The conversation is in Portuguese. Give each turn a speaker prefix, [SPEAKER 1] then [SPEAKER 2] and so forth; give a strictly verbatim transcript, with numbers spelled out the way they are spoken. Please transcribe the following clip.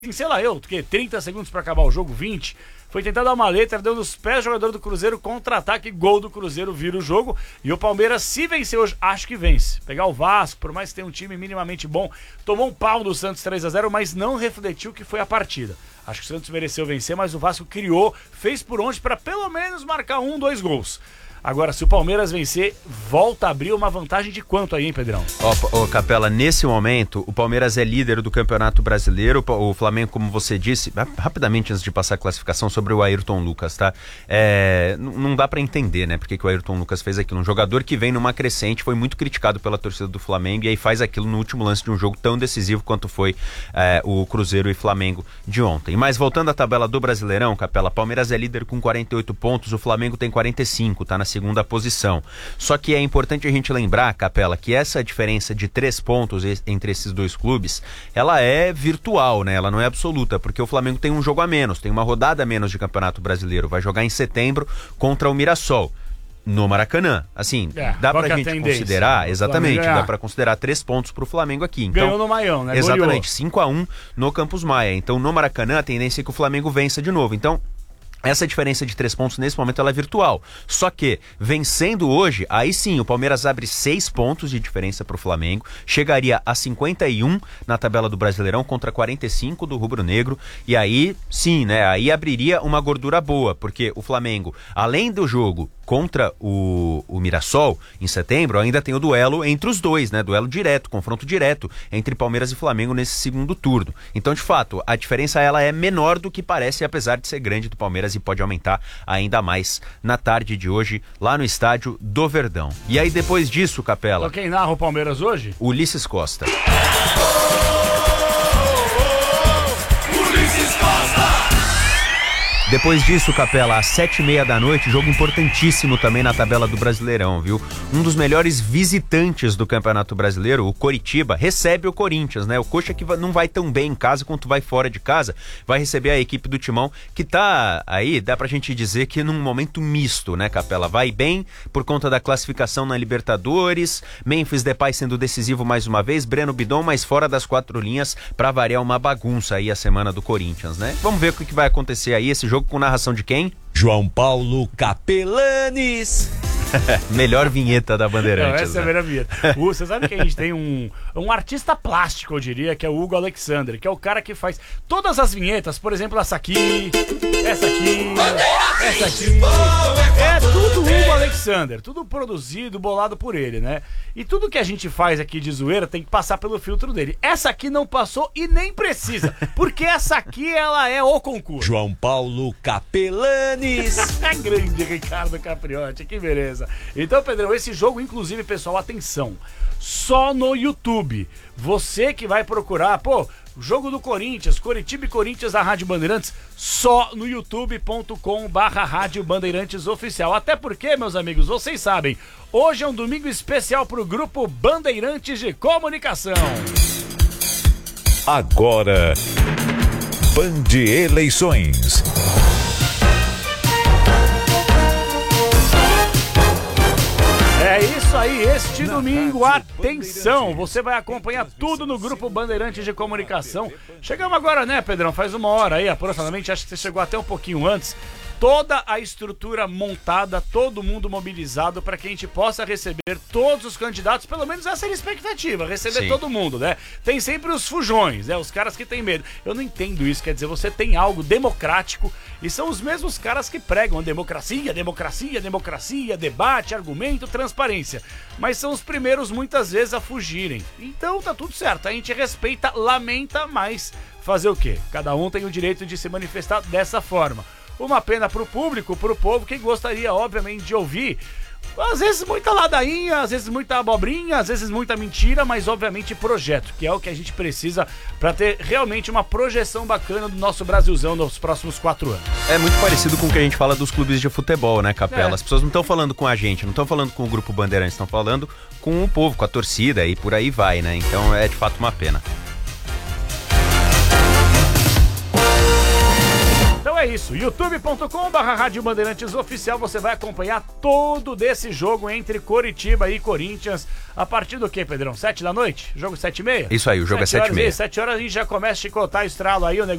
[SPEAKER 1] sei lá eu, que trinta segundos pra acabar o jogo, vinte, foi tentar dar uma letra, deu nos pés do jogador do Cruzeiro, contra-ataque, gol do Cruzeiro, vira o jogo, e o Palmeiras, se vencer hoje, acho que vence. Pegar o Vasco, por mais que tenha um time minimamente bom, tomou um pau do Santos três a zero, mas não refletiu o que foi a partida. Acho que o Santos mereceu vencer, mas o Vasco criou, fez por onde para pelo menos marcar um, dois gols. Agora, se o Palmeiras vencer, volta a abrir uma vantagem de quanto aí, hein, Pedrão?
[SPEAKER 2] Ó, oh, oh, Capela, nesse momento, o Palmeiras é líder do Campeonato Brasileiro, o Flamengo, como você disse, rapidamente antes de passar a classificação sobre o Ayrton Lucas, tá? É, não dá pra entender, né, porque que o Ayrton Lucas fez aquilo. Um jogador que vem numa crescente, foi muito criticado pela torcida do Flamengo e aí faz aquilo no último lance de um jogo tão decisivo quanto foi é, o Cruzeiro e Flamengo de ontem. Mas voltando à tabela do Brasileirão, Capela, Palmeiras é líder com quarenta e oito pontos, o Flamengo tem quarenta e cinco, tá na segunda posição. Só que é importante a gente lembrar, Capela, que essa diferença de três pontos entre esses dois clubes, ela é virtual, né? Ela não é absoluta, porque o Flamengo tem um jogo a menos, tem uma rodada a menos de Campeonato Brasileiro, vai jogar em setembro contra o Mirassol, no Maracanã. Assim, é, dá pra gente considerar, exatamente, dá pra considerar três pontos pro Flamengo aqui. Então,
[SPEAKER 1] ganhou no Maião, né?
[SPEAKER 2] Exatamente, cinco a um no Campus Maia. Então, no Maracanã, a tendência é que o Flamengo vença de novo. Então, essa diferença de três pontos nesse momento ela é virtual. Só que, vencendo hoje, aí sim, o Palmeiras abre seis pontos de diferença para o Flamengo, chegaria a cinquenta e um na tabela do Brasileirão contra quarenta e cinco do Rubro Negro, e aí sim, né, aí abriria uma gordura boa, porque o Flamengo, além do jogo contra o, o Mirassol, em setembro, ainda tem o duelo entre os dois, né? Duelo direto, confronto direto entre Palmeiras e Flamengo nesse segundo turno. Então, de fato, a diferença ela é menor do que parece, apesar de ser grande do Palmeiras, e pode aumentar ainda mais na tarde de hoje, lá no estádio do Verdão. E aí, depois disso, Capela...
[SPEAKER 1] Quem narra o Palmeiras hoje?
[SPEAKER 2] Ulisses Costa. Depois disso, Capela, às sete e meia da noite, jogo importantíssimo também na tabela do Brasileirão, viu? Um dos melhores visitantes do Campeonato Brasileiro, o Coritiba, recebe o Corinthians, né? O Coxa que não vai tão bem em casa quanto vai fora de casa, vai receber a equipe do Timão, que tá aí, dá pra gente dizer que num momento misto, né, Capela? Vai bem por conta da classificação na Libertadores, Memphis Depay sendo decisivo mais uma vez, Breno Bidon, mas fora das quatro linhas, pra variar uma bagunça aí a semana do Corinthians, né? Vamos ver o que vai acontecer aí, esse jogo com narração de quem?
[SPEAKER 3] João Paulo Capelanes.
[SPEAKER 2] Melhor vinheta da Bandeirantes.
[SPEAKER 1] Não, essa né? é a melhor vinheta. Uh, você sabe que a gente tem um, um artista plástico, eu diria, que é o Hugo Alexandre, que é o cara que faz todas as vinhetas, por exemplo, essa aqui, essa aqui, essa aqui. É tudo Hugo Alexandre, tudo produzido, bolado por ele, né? E tudo que a gente faz aqui de zoeira tem que passar pelo filtro dele. Essa aqui não passou e nem precisa, porque essa aqui, ela é o concurso.
[SPEAKER 3] João Paulo Capelanes.
[SPEAKER 1] É grande, Ricardo Capriotti, que beleza. Então, Pedrão, esse jogo, inclusive, pessoal, atenção, só no YouTube. Você que vai procurar, pô, jogo do Corinthians, Coritiba e Corinthians da Rádio Bandeirantes, só no youtube ponto com barra Rádio Bandeirantes Oficial. Até porque, meus amigos, vocês sabem, hoje é um domingo especial pro Grupo Bandeirantes de Comunicação.
[SPEAKER 4] Agora, Band Eleições.
[SPEAKER 1] É isso aí, este domingo, atenção, você vai acompanhar tudo no Grupo Bandeirantes de Comunicação. Chegamos agora, né, Pedrão? Faz uma hora aí, aproximadamente, acho que você chegou até um pouquinho antes. Toda a estrutura montada, todo mundo mobilizado para que a gente possa receber todos os candidatos, pelo menos essa é a expectativa, receber Sim. todo mundo, né? Tem sempre os fujões, né? Os caras que têm medo. Eu não entendo isso, quer dizer, você tem algo democrático e são os mesmos caras que pregam democracia, democracia, democracia, debate, argumento, transparência. Mas são os primeiros muitas vezes a fugirem. Então tá tudo certo, a gente respeita, lamenta, mas fazer o quê? Cada um tem o direito de se manifestar dessa forma. Uma pena pro público, pro povo, que gostaria, obviamente, de ouvir, às vezes muita ladainha, às vezes muita abobrinha, às vezes muita mentira, mas obviamente projeto, que é o que a gente precisa para ter realmente uma projeção bacana do nosso Brasilzão nos próximos quatro anos.
[SPEAKER 2] É muito parecido com o que a gente fala dos clubes de futebol, né, Capela?
[SPEAKER 1] É.
[SPEAKER 2] As pessoas não estão falando com a gente, não estão falando com o Grupo Bandeirantes, estão falando com o povo, com a torcida e por aí vai, né? Então é de fato uma pena.
[SPEAKER 1] Então é isso, youtube ponto com barra Rádio Bandeirantes Oficial, você vai acompanhar todo desse jogo entre Coritiba e Corinthians. A partir do que, Pedrão? Sete da noite? Jogo sete e meia?
[SPEAKER 2] Isso aí, o jogo é sete e meia.
[SPEAKER 1] Sete horas a gente já começa a chicotar o estralo aí, o negócio